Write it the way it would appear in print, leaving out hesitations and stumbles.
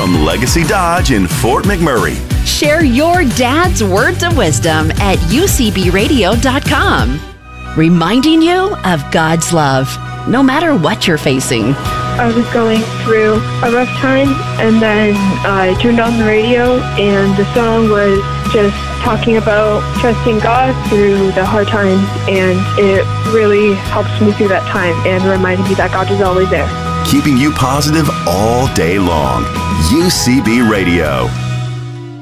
from Legacy Dodge in Fort McMurray. Share your dad's words of wisdom at ucbradio.com. Reminding you of God's love, no matter what you're facing. I was going through a rough time, and then I turned on the radio, and the song was just talking about trusting God through the hard times, and it really helps me through that time and reminded me that God is always there. Keeping you positive all day long. UCB Radio.